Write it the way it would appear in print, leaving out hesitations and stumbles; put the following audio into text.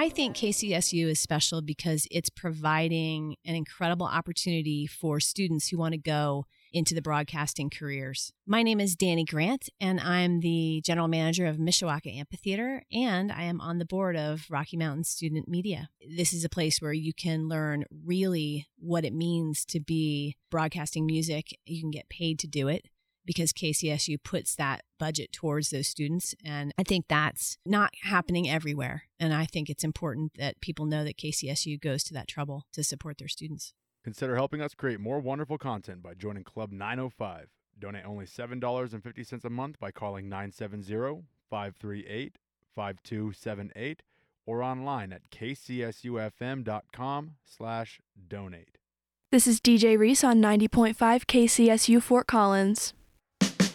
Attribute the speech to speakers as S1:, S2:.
S1: I think KCSU is special because it's providing an incredible opportunity for students who want to go into the broadcasting careers. My name is Danny Grant, and I'm the general manager of Mishawaka Amphitheater, and I am on the board of Rocky Mountain Student Media. This is a place where you can learn really what it means to be broadcasting music. You can get paid to do it, because KCSU puts that budget towards those students. And I think that's not happening everywhere. And I think it's important that people know that KCSU goes to that trouble to support their students.
S2: Consider helping us create more wonderful content by joining Club 905. Donate only $7.50 a month by calling 970-538-5278 or online at kcsufm.com/donate.
S3: This is DJ Reese on 90.5 KCSU Fort Collins.